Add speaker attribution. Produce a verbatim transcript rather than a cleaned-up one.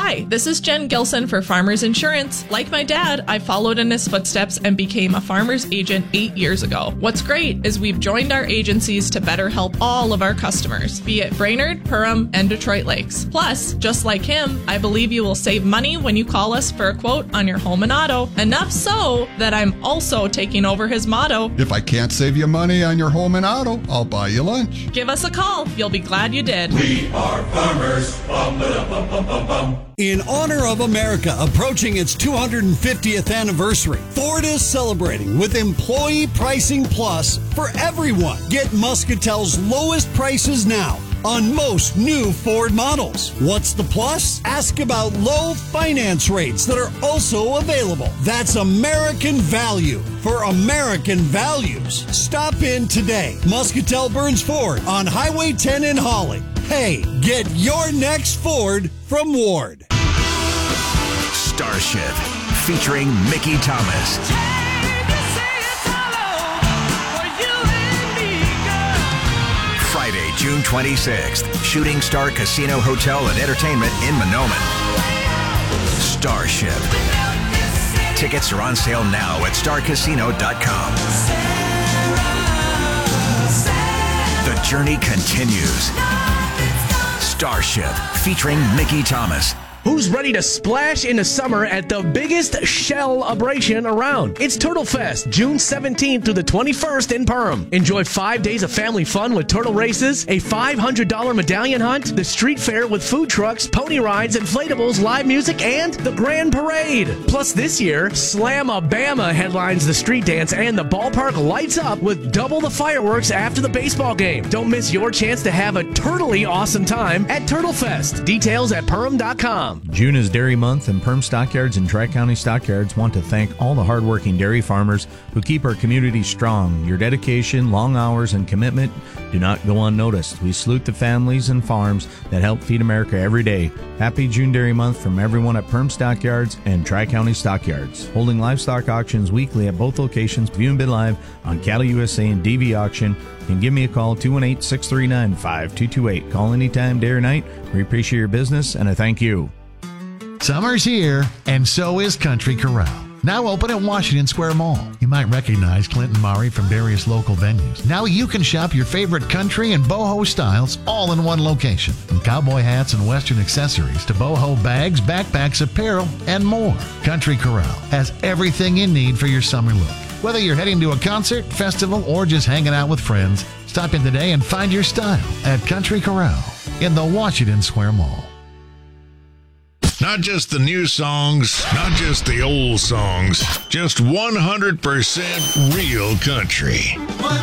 Speaker 1: Hi, this is Jen Gilson for Farmers Insurance. Like my dad, I followed in his footsteps and became a farmer's agent eight years ago. What's great is we've joined our agencies to better help all of our customers, be it Brainerd, Perham, and Detroit Lakes. Plus, just like him, I believe you will save money when you call us for a quote on your home and auto. Enough so that I'm also taking over his motto.
Speaker 2: If I can't save you money on your home and auto, I'll buy you lunch.
Speaker 1: Give us a call. You'll be glad you did.
Speaker 3: We are farmers. Bum, ba, bum, bum, bum, bum.
Speaker 4: In honor of America approaching its two hundred fiftieth anniversary, Ford is celebrating with Employee Pricing Plus for everyone. Get Muscatel's lowest prices now on most new Ford models. What's the plus? Ask about low finance rates that are also available. That's American value for American values. Stop in today. Muscatel Burns Ford on Highway ten in Holly. Hey, get your next Ford from Ward.
Speaker 5: Starship, featuring Mickey Thomas. Friday, June twenty-sixth, Shooting Star Casino Hotel and Entertainment in Monoman. Starship. Tickets are on sale now at star casino dot com. The journey continues. Starship, featuring Mickey Thomas.
Speaker 6: Who's ready to splash into summer at the biggest shell-abration around? It's Turtle Fest, June seventeenth through the twenty-first in Perham. Enjoy five days of family fun with turtle races, a five hundred dollars medallion hunt, the street fair with food trucks, pony rides, inflatables, live music, and the grand parade. Plus this year, Slam-A-Bama headlines the street dance and the ballpark lights up with double the fireworks after the baseball game. Don't miss your chance to have a turtly awesome time at Turtle Fest. Details at perham dot com.
Speaker 7: June is Dairy Month, and Perham Stockyards and Tri-County Stockyards want to thank all the hardworking dairy farmers who keep our community strong. Your dedication, long hours, and commitment do not go unnoticed. We salute the families and farms that help feed America every day. Happy June Dairy Month from everyone at Perham Stockyards and Tri-County Stockyards. Holding livestock auctions weekly at both locations. View and bid live on Cattle U S A and D V Auction. You can give me a call, two one eight, six three nine, five two two eight. Call anytime, day or night. We appreciate your business, and I thank you.
Speaker 8: Summer's here, and so is Country Corral. Now open at Washington Square Mall. You might recognize Clinton Murray from various local venues. Now you can shop your favorite country and boho styles all in one location. From cowboy hats and western accessories to boho bags, backpacks, apparel, and more. Country Corral has everything you need for your summer look. Whether you're heading to a concert, festival, or just hanging out with friends, stop in today and find your style at Country Corral in the Washington Square Mall.
Speaker 9: Not just the new songs, not just the old songs, just one hundred percent real country.